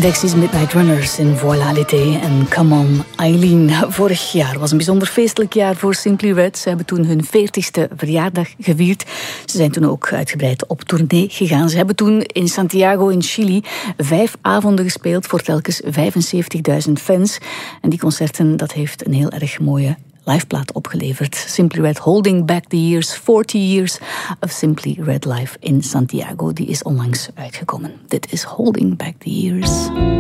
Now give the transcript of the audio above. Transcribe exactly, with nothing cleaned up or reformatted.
Dexys Midnight Runners in Voilà l'été en Come On Eileen. Vorig jaar was een bijzonder feestelijk jaar voor Simply Red. Ze hebben toen hun veertigste verjaardag gevierd. Ze zijn toen ook uitgebreid op tournee gegaan. Ze hebben toen in Santiago in Chili vijf avonden gespeeld voor telkens vijfenzeventigduizend fans. En die concerten, dat heeft een heel erg mooie liveplaat opgeleverd. Simply Red Holding Back the Years, forty years of Simply Red Live in Santiago. Die is onlangs uitgekomen. Dit is Holding Back the Years.